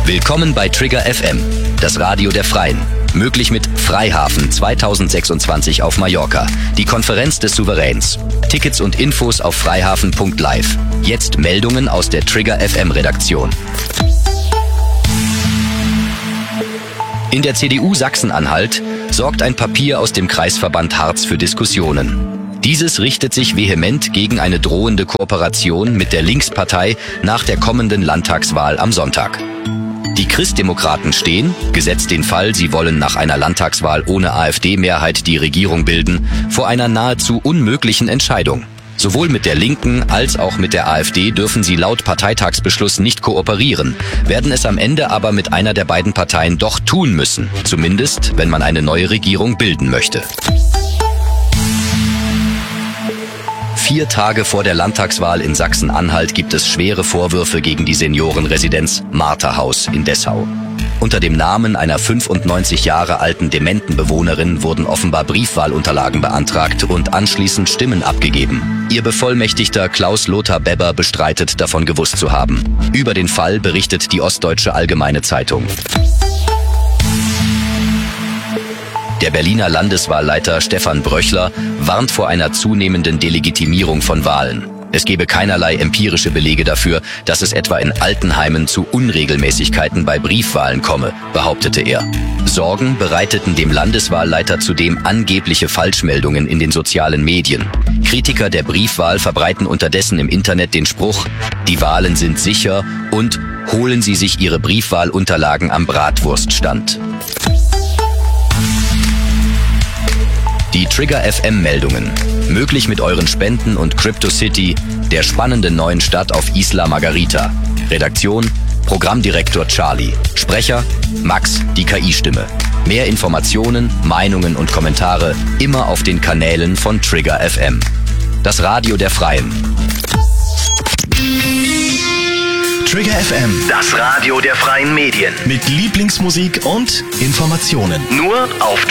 Willkommen bei Trigger FM, das Radio der Freien. Möglich mit Freihafen 2026 auf Mallorca, die Konferenz des Souveräns. Tickets und Infos auf freihafen.live. Jetzt Meldungen aus der Trigger FM Redaktion. In der CDU Sachsen-Anhalt sorgt ein Papier aus dem Kreisverband Harz für Diskussionen. Dieses richtet sich vehement gegen eine drohende Kooperation mit der Linkspartei nach der kommenden Landtagswahl am Sonntag. Die Christdemokraten stehen, gesetzt den Fall, sie wollen nach einer Landtagswahl ohne AfD-Mehrheit die Regierung bilden, vor einer nahezu unmöglichen Entscheidung. Sowohl mit der Linken als auch mit der AfD dürfen sie laut Parteitagsbeschluss nicht kooperieren, werden es am Ende aber mit einer der beiden Parteien doch tun müssen, zumindest wenn man eine neue Regierung bilden möchte. 4 Tage vor der Landtagswahl in Sachsen-Anhalt gibt es schwere Vorwürfe gegen die Seniorenresidenz Marterhaus in Dessau. Unter dem Namen einer 95 Jahre alten dementen Bewohnerin wurden offenbar Briefwahlunterlagen beantragt und anschließend Stimmen abgegeben. Ihr Bevollmächtigter Klaus-Lothar Bebber bestreitet, davon gewusst zu haben. Über den Fall berichtet die Ostdeutsche Allgemeine Zeitung. Der Berliner Landeswahlleiter Stefan Bröchler warnt vor einer zunehmenden Delegitimierung von Wahlen. Es gebe keinerlei empirische Belege dafür, dass es etwa in Altenheimen zu Unregelmäßigkeiten bei Briefwahlen komme, behauptete er. Sorgen bereiteten dem Landeswahlleiter zudem angebliche Falschmeldungen in den sozialen Medien. Kritiker der Briefwahl verbreiten unterdessen im Internet den Spruch, die Wahlen sind sicher und holen Sie sich Ihre Briefwahlunterlagen am Bratwurststand. Die Trigger FM Meldungen. Möglich mit euren Spenden und CryptoCity, der spannenden neuen Stadt auf Isla Margarita. Redaktion, Programmdirektor Charlie. Sprecher, Max, die KI-Stimme. Mehr Informationen, Meinungen und Kommentare immer auf den Kanälen von Trigger FM. Das Radio der Freien. Trigger FM, das Radio der freien Medien. mit Lieblingsmusik und Informationen. Nur auf